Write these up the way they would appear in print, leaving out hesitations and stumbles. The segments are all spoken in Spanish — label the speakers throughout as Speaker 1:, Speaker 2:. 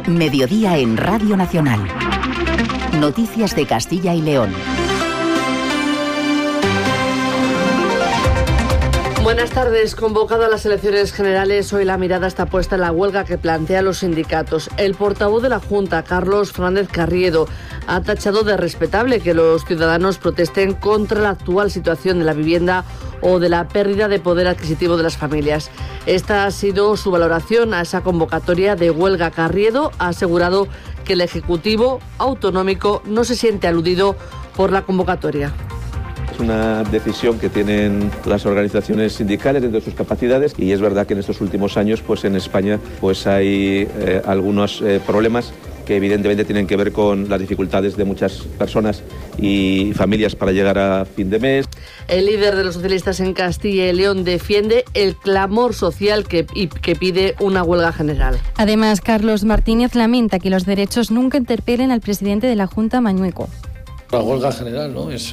Speaker 1: Mediodía en Radio Nacional. Noticias de Castilla y León.
Speaker 2: Buenas tardes. Convocado a las elecciones generales, hoy la mirada está puesta en la huelga que plantean los sindicatos. El portavoz de la Junta, Carlos Fernández Carriedo, ha tachado de respetable que los ciudadanos protesten contra la actual situación de la vivienda o de la pérdida de poder adquisitivo de las familias. Esta ha sido su valoración a esa convocatoria de huelga. Carriedo ha asegurado que el Ejecutivo autonómico no se siente aludido por la convocatoria.
Speaker 3: Es una decisión que tienen las organizaciones sindicales dentro de sus capacidades, y es verdad que en estos últimos años en España hay algunos problemas que evidentemente tienen que ver con las dificultades de muchas personas y familias para llegar a fin de mes.
Speaker 2: El líder de los socialistas en Castilla y León defiende el clamor social que pide una huelga general.
Speaker 4: Además, Carlos Martínez lamenta que los derechos nunca interpelen al presidente de la Junta, Mañueco.
Speaker 5: La huelga general, ¿no? Es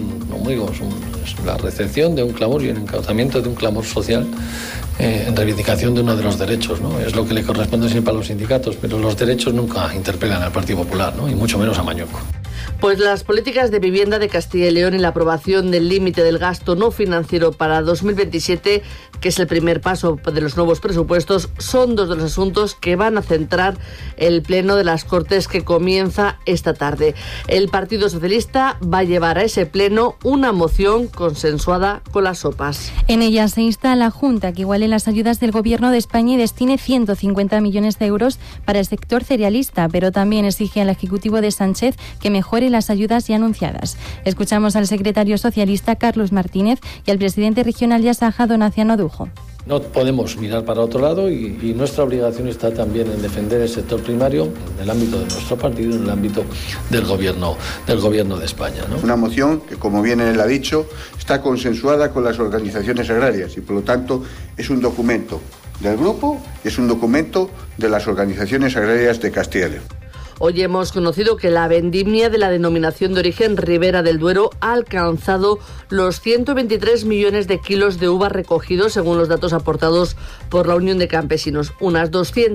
Speaker 5: la recepción de un clamor y el encauzamiento de un clamor social en reivindicación de uno de los derechos, ¿no? Es lo que le corresponde siempre a los sindicatos, pero los derechos nunca interpelan al Partido Popular, ¿no? Y mucho menos a Mañueco.
Speaker 2: Pues las políticas de vivienda de Castilla y León y la aprobación del límite del gasto no financiero para 2027, que es el primer paso de los nuevos presupuestos, son dos de los asuntos que van a centrar el pleno de las Cortes que comienza esta tarde. El Partido Socialista va a llevar a ese pleno una moción consensuada con las OPAs.
Speaker 4: En ella se insta a la Junta que iguale las ayudas del Gobierno de España y destine 150 millones de euros para el sector cerealista, pero también exige al Ejecutivo de Sánchez que mejore las ayudas ya anunciadas. Escuchamos al secretario socialista Carlos Martínez y al presidente regional de Asaja, Donaciano Dujo.
Speaker 5: No podemos mirar para otro lado y nuestra obligación está también en defender el sector primario en el ámbito de nuestro partido, en el ámbito del gobierno de España, ¿no?
Speaker 6: Una moción que, como bien él ha dicho, está consensuada con las organizaciones agrarias y, por lo tanto, es un documento del grupo y es un documento de las organizaciones agrarias de Castilla y León.
Speaker 2: Hoy hemos conocido que la vendimia de la denominación de origen Ribera del Duero ha alcanzado los 123 millones de kilos de uva recogidos, según los datos aportados por la Unión de Campesinos. Unas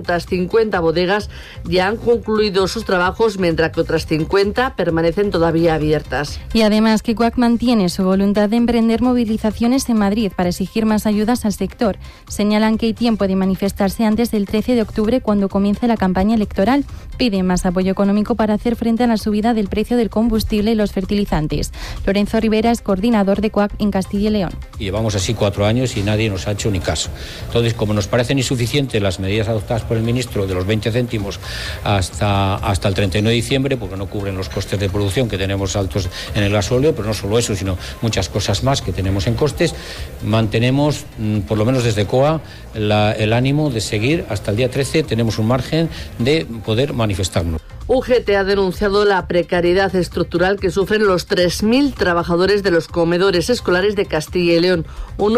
Speaker 2: 250 bodegas ya han concluido sus trabajos, mientras que otras 50 permanecen todavía abiertas.
Speaker 4: Y además que COAC mantiene su voluntad de emprender movilizaciones en Madrid para exigir más ayudas al sector. Señalan que hay tiempo de manifestarse antes del 13 de octubre, cuando comience la campaña electoral. Piden más apoyo económico para hacer frente a la subida del precio del combustible y los fertilizantes. Lorenzo Rivera es coordinador de COAC en Castilla y León.
Speaker 7: Llevamos así 4 años y nadie nos ha hecho ni caso. Entonces, como nos parecen insuficientes las medidas adoptadas por el ministro de los 20 céntimos hasta el 31 de diciembre, porque no cubren los costes de producción que tenemos altos en el gasóleo, pero no solo eso, sino muchas cosas más que tenemos en costes, mantenemos, por lo menos desde COA, el ánimo de seguir hasta el día 13. Tenemos un margen de poder manifestarnos.
Speaker 2: UGT ha denunciado la precariedad estructural que sufren los 3.000 trabajadores de los comedores escolares de Castilla y León, un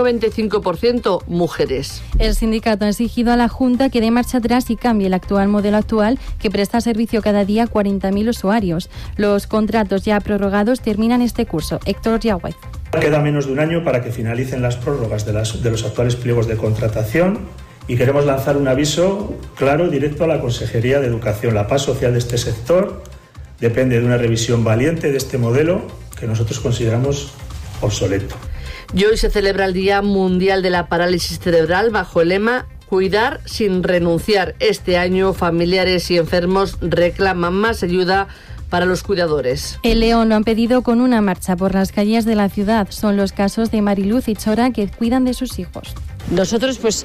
Speaker 2: 95% mujeres.
Speaker 4: El sindicato ha exigido a la Junta que dé marcha atrás y cambie el actual modelo que presta servicio cada día a 40.000 usuarios. Los contratos ya prorrogados terminan este curso. Héctor Yagüez.
Speaker 8: Queda menos de un año para que finalicen las prórrogas de los actuales pliegos de contratación. Y queremos lanzar un aviso claro, directo a la Consejería de Educación. La paz social de este sector depende de una revisión valiente de este modelo que nosotros consideramos obsoleto.
Speaker 2: Y hoy se celebra el Día Mundial de la Parálisis Cerebral bajo el lema Cuidar sin renunciar. Este año, familiares y enfermos reclaman más ayuda para los cuidadores.
Speaker 4: En León lo han pedido con una marcha por las calles de la ciudad. Son los casos de Mariluz y Chora, que cuidan de sus hijos.
Speaker 9: Nosotros pues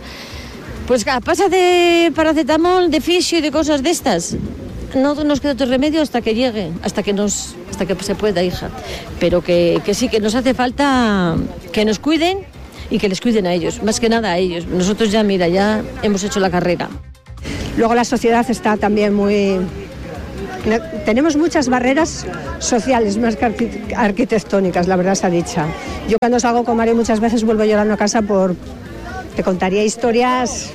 Speaker 9: a pasa de paracetamol, de fisio y de cosas de estas. No nos queda otro remedio hasta que llegue, hasta que se pueda, hija. Pero que sí, que nos hace falta que nos cuiden y que les cuiden a ellos, más que nada a ellos. Nosotros ya hemos hecho la carrera.
Speaker 10: Luego la sociedad está también tenemos muchas barreras sociales más que arquitectónicas, la verdad sea dicha. Yo cuando salgo con Mario muchas veces vuelvo llorando a casa te contaría historias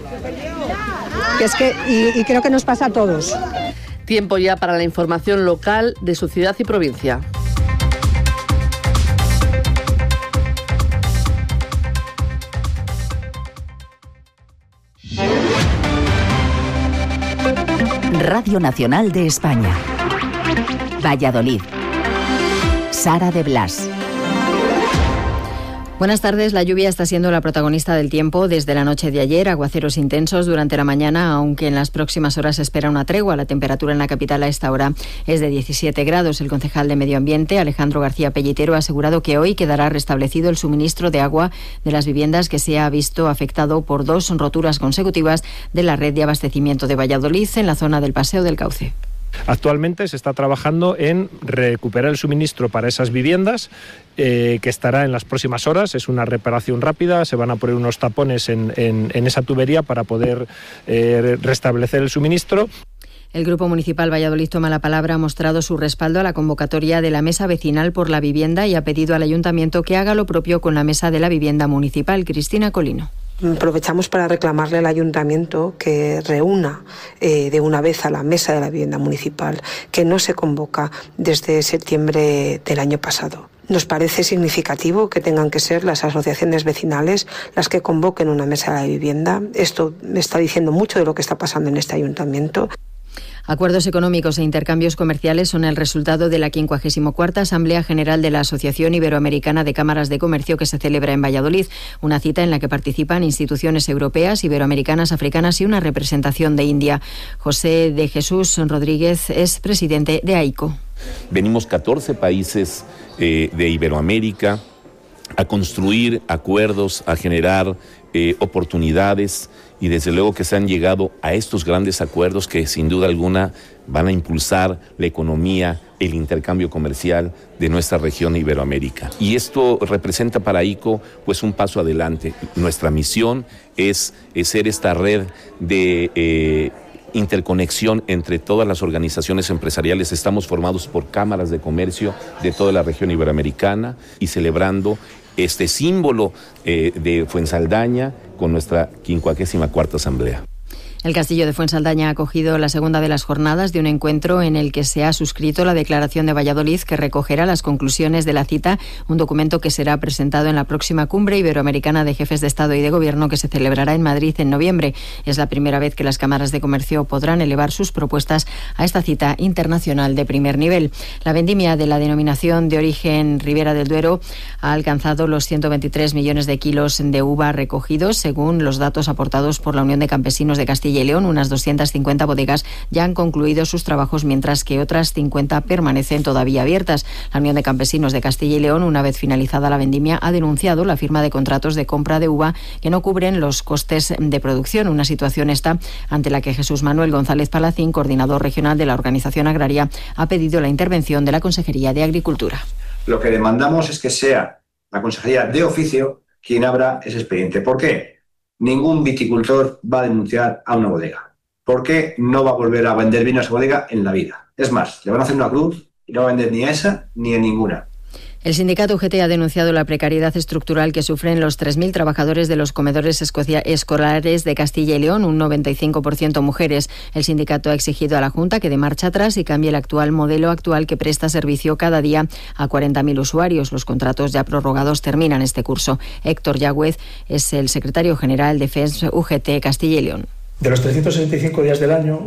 Speaker 10: y creo que nos pasa a todos.
Speaker 2: Tiempo ya para la información local de su ciudad y provincia.
Speaker 1: Radio Nacional de España. Valladolid. Sara de Blas.
Speaker 11: Buenas tardes. La lluvia está siendo la protagonista del tiempo desde la noche de ayer. Aguaceros intensos durante la mañana, aunque en las próximas horas se espera una tregua. La temperatura en la capital a esta hora es de 17 grados. El concejal de Medio Ambiente, Alejandro García Pellitero, ha asegurado que hoy quedará restablecido el suministro de agua de las viviendas que se ha visto afectado por 2 roturas consecutivas de la red de abastecimiento de Valladolid en la zona del Paseo del Cauce.
Speaker 12: Actualmente se está trabajando en recuperar el suministro para esas viviendas, que estará en las próximas horas. Es una reparación rápida, se van a poner unos tapones en esa tubería para poder restablecer el suministro.
Speaker 11: El Grupo Municipal Valladolid Toma la Palabra ha mostrado su respaldo a la convocatoria de la Mesa Vecinal por la Vivienda y ha pedido al Ayuntamiento que haga lo propio con la Mesa de la Vivienda Municipal. Cristina Colino.
Speaker 13: Aprovechamos para reclamarle al Ayuntamiento que reúna de una vez a la Mesa de la Vivienda Municipal, que no se convoca desde septiembre del año pasado. Nos parece significativo que tengan que ser las asociaciones vecinales las que convoquen una mesa de la vivienda. Esto me está diciendo mucho de lo que está pasando en este ayuntamiento.
Speaker 11: Acuerdos económicos e intercambios comerciales son el resultado de la 54ª Asamblea General de la Asociación Iberoamericana de Cámaras de Comercio que se celebra en Valladolid, una cita en la que participan instituciones europeas, iberoamericanas, africanas y una representación de India. José de Jesús Rodríguez es presidente de AICO.
Speaker 14: Venimos 14 países de Iberoamérica a construir acuerdos, a generar oportunidades, y desde luego que se han llegado a estos grandes acuerdos que sin duda alguna van a impulsar la economía, el intercambio comercial de nuestra región Iberoamérica. Y esto representa para ICO pues un paso adelante. Nuestra misión es ser esta red de interconexión entre todas las organizaciones empresariales. Estamos formados por cámaras de comercio de toda la región iberoamericana y celebrando este símbolo de Fuensaldaña con nuestra 54ª Asamblea.
Speaker 11: El Castillo de Fuensaldaña ha acogido la segunda de las jornadas de un encuentro en el que se ha suscrito la Declaración de Valladolid, que recogerá las conclusiones de la cita, un documento que será presentado en la próxima Cumbre Iberoamericana de Jefes de Estado y de Gobierno que se celebrará en Madrid en noviembre. Es la primera vez que las cámaras de comercio podrán elevar sus propuestas a esta cita internacional de primer nivel. La vendimia de la denominación de origen Ribera del Duero ha alcanzado los 123 millones de kilos de uva recogidos, según los datos aportados por la Unión de Campesinos de Castilla y León. Unas 250 bodegas ya han concluido sus trabajos, mientras que otras 50 permanecen todavía abiertas. La Unión de Campesinos de Castilla y León, una vez finalizada la vendimia, ha denunciado la firma de contratos de compra de uva que no cubren los costes de producción. Una situación esta ante la que Jesús Manuel González Palacín, coordinador regional de la Organización Agraria, ha pedido la intervención de la Consejería de Agricultura.
Speaker 15: Lo que demandamos es que sea la Consejería de Oficio quien abra ese expediente. ¿Por qué? Ningún viticultor va a denunciar a una bodega. ¿Por qué no va a volver a vender vino a esa bodega en la vida? Es más, le van a hacer una cruz y no va a vender ni a esa ni a ninguna.
Speaker 11: El sindicato UGT ha denunciado la precariedad estructural que sufren los 3.000 trabajadores de los comedores escolares de Castilla y León, un 95% mujeres. El sindicato ha exigido a la Junta que dé marcha atrás y cambie el modelo actual que presta servicio cada día a 40.000 usuarios. Los contratos ya prorrogados terminan este curso. Héctor Yagüez es el secretario general de FES UGT Castilla y León.
Speaker 8: De los 365 días del año,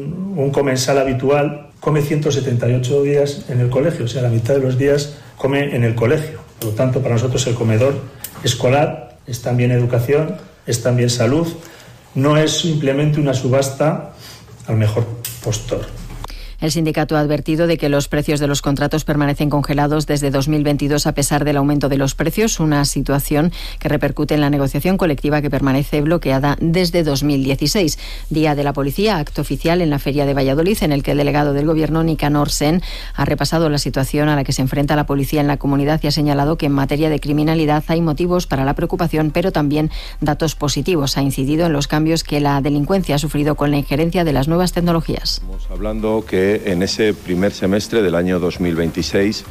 Speaker 8: un comensal habitual come 178 días en el colegio, o sea, la mitad de los días come en el colegio. Por lo tanto, para nosotros el comedor escolar es también educación, es también salud, no es simplemente una subasta al mejor postor.
Speaker 11: El sindicato ha advertido de que los precios de los contratos permanecen congelados desde 2022 a pesar del aumento de los precios, una situación que repercute en la negociación colectiva que permanece bloqueada desde 2016. Día de la Policía, acto oficial en la Feria de Valladolid, en el que el delegado del Gobierno, Nicanor Sen, ha repasado la situación a la que se enfrenta la policía en la comunidad y ha señalado que en materia de criminalidad hay motivos para la preocupación, pero también datos positivos. Ha incidido en los cambios que la delincuencia ha sufrido con la injerencia de las nuevas tecnologías.
Speaker 16: Estamos hablando que en ese primer semestre del año 2026,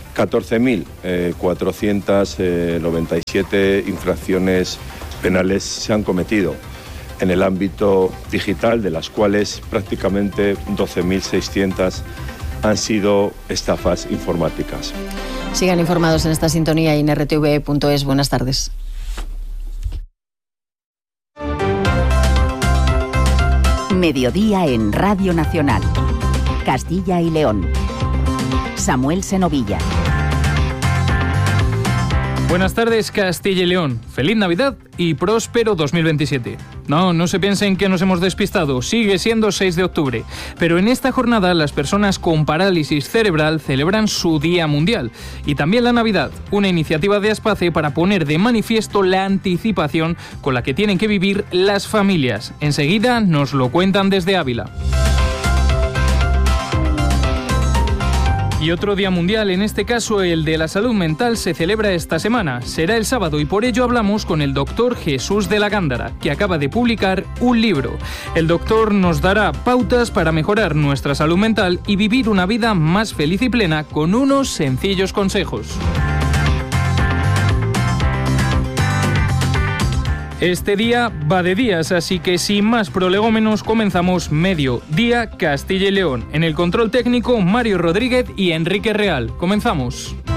Speaker 16: 14.497 infracciones penales se han cometido en el ámbito digital, de las cuales prácticamente 12.600 han sido estafas informáticas.
Speaker 11: Sigan informados en esta sintonía y en rtv.es. Buenas tardes.
Speaker 1: Mediodía en Radio Nacional. Castilla y León. Samuel Senovilla.
Speaker 17: Buenas tardes, Castilla y León. Feliz Navidad y próspero 2027. No se piensen que nos hemos despistado. Sigue siendo 6 de octubre. Pero en esta jornada las personas con parálisis cerebral celebran su Día Mundial. Y también la Navidad, una iniciativa de Aspace para poner de manifiesto la anticipación con la que tienen que vivir las familias. Enseguida nos lo cuentan desde Ávila. Y otro Día Mundial, en este caso el de la salud mental, se celebra esta semana. Será el sábado y por ello hablamos con el doctor Jesús de la Gándara, que acaba de publicar un libro. El doctor nos dará pautas para mejorar nuestra salud mental y vivir una vida más feliz y plena con unos sencillos consejos. Este día va de días, así que sin más prolegómenos comenzamos Mediodía Castilla y León. En el control técnico, Mario Rodríguez y Enrique Real. Comenzamos.